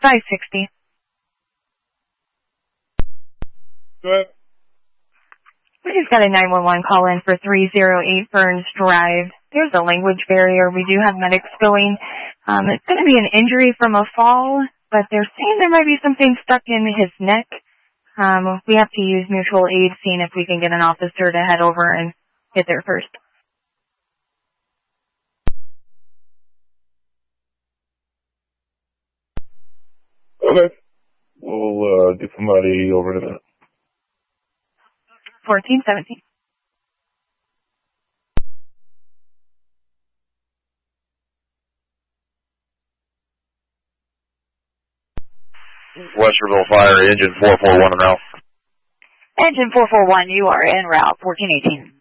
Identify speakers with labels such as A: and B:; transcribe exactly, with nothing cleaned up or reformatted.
A: five sixty.
B: Go ahead.
A: We just got a nine one one call in for three oh eight Burns Drive. There's a language barrier. We do have medics going. Um, it's going to be an injury from a fall, but they're saying there might be something stuck in his neck. Um, we have to use mutual aid, seeing if we can get an officer to head over and get there first.
B: Okay. We'll uh, get somebody over to that.
A: fourteen seventeen.
C: Westerville Fire, engine four four one en route.
D: Engine four four one, you are en route, fourteen eighteen.